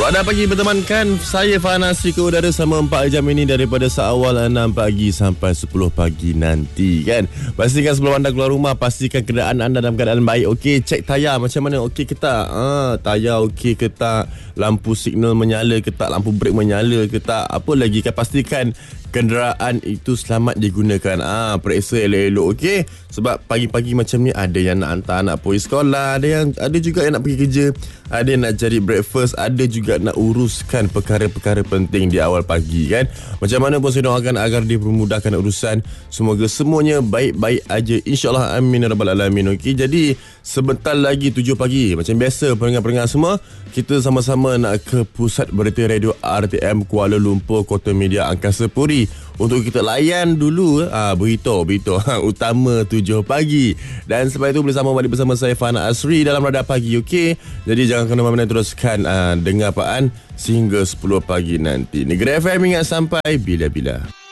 Pada pagi bertemankan saya Fanasi ke udara sama 4 jam ini daripada seawal 6 pagi sampai 10 pagi nanti kan. Pastikan sebelum anda keluar rumah, pastikan kenderaan anda dalam keadaan baik. Okey, cek tayar macam mana, okey ke tak? Tayar okey ke tak? Lampu signal menyala ke tak? Lampu brek menyala ke tak? Apa lagi kan, pastikan kenderaan itu selamat digunakan. Periksa elok-elok, okey? Sebab pagi-pagi macam ni ada yang nak hantar anak pergi sekolah, ada juga yang nak pergi kerja, ada yang nak cari breakfast, ada juga nak uruskan perkara-perkara penting di awal pagi kan. Macam mana pun saya doakan agar dipermudahkan urusan. Semoga semuanya baik-baik aja, insya-Allah, amin ya rabbal alamin. Okey, jadi sebentar lagi 7 pagi macam biasa pendengar-pendengar semua, kita sama-sama nak ke pusat berita radio RTM Kuala Lumpur Kota Media Angkasa Puri untuk kita layan dulu berita utama 7 pagi. Dan selepas itu boleh sama balik bersama saya Fana Asri dalam Radar Pagi. Okey, jadi jangan kena mana-mana, teruskan dengar apaan sehingga 10 pagi nanti. Negeri FM ingat sampai bila-bila.